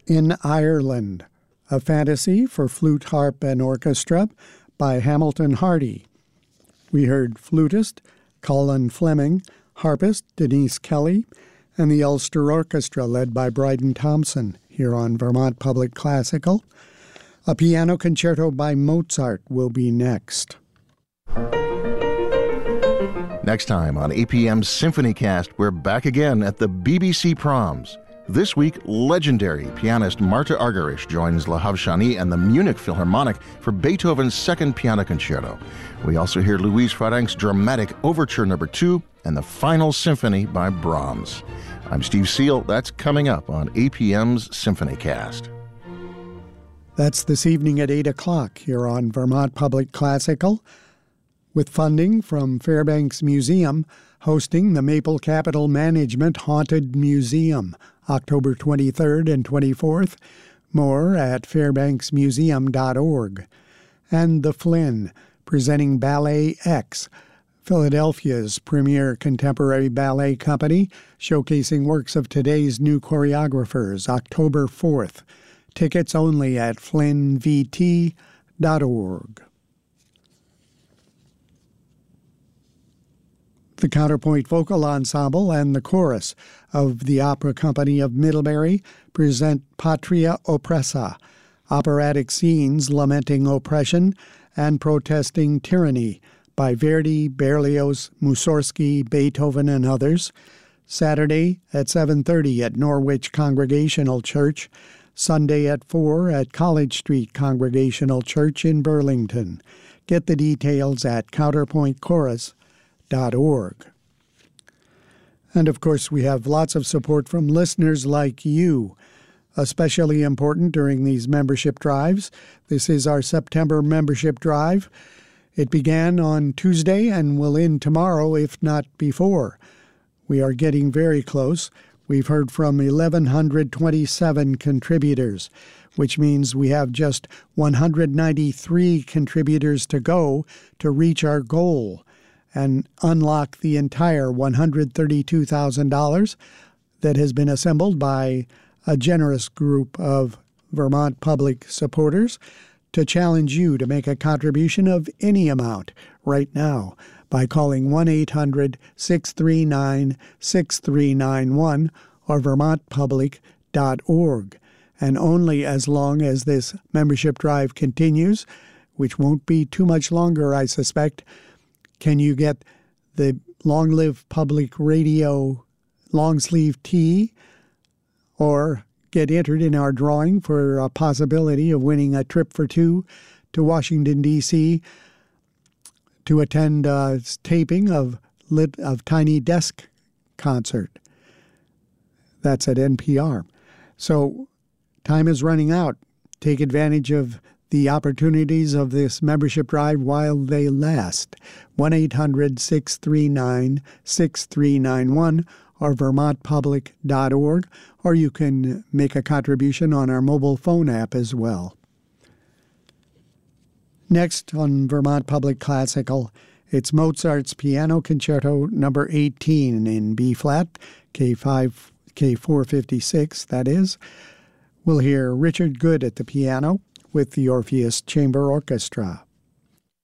In Ireland, a fantasy for flute, harp, and orchestra by Hamilton Hardy. We heard flutist Colin Fleming, harpist Denise Kelly, and the Ulster Orchestra led by Bryden Thompson here on Vermont Public Classical. A piano concerto by Mozart will be next. Next time on APM's SymphonyCast, we're back again at the BBC Proms. This week, legendary pianist Marta Argerich joins La Havshani and the Munich Philharmonic for Beethoven's Second Piano Concerto. We also hear Louise Farrenk's dramatic Overture No. 2 and the Final Symphony by Brahms. I'm Steve Seal. That's coming up on APM's SymphonyCast. That's this evening at 8 o'clock here on Vermont Public Classical, with funding from Fairbanks Museum hosting the Maple Capital Management Haunted Museum, October 23rd and 24th. More at fairbanksmuseum.org. And The Flynn, presenting Ballet X, Philadelphia's premier contemporary ballet company, showcasing works of today's new choreographers, October 4th. Tickets only at flynnvt.org. The Counterpoint Vocal Ensemble and the chorus of the Opera Company of Middlebury present Patria Oppressa, operatic scenes lamenting oppression and protesting tyranny by Verdi, Berlioz, Mussorgsky, Beethoven, and others. Saturday at 7:30 at Norwich Congregational Church, Sunday at 4 at College Street Congregational Church in Burlington. Get the details at counterpointchorus.org. And of course, we have lots of support from listeners like you, especially important during these membership drives. This is our September membership drive. It began on Tuesday and will end tomorrow, if not before. We are getting very close. We've heard from 1,127 contributors, which means we have just 193 contributors to go to reach our goal and unlock the entire $132,000 that has been assembled by a generous group of Vermont Public supporters to challenge you to make a contribution of any amount right now by calling 1-800-639-6391 or vermontpublic.org. And only as long as this membership drive continues, which won't be too much longer, I suspect, can you get the Long Live Public Radio long sleeve tee or get entered in our drawing for a possibility of winning a trip for two to Washington, D.C. to attend a taping of Tiny Desk concert. That's at NPR. So time is running out. Take advantage of the opportunities of this membership drive while they last. 1-800-639-6391 or vermontpublic.org, or you can make a contribution on our mobile phone app as well. Next on Vermont Public Classical, it's Mozart's Piano Concerto No. 18 in B-flat, K456, that is. We'll hear Richard Good at the piano with the Orpheus Chamber Orchestra.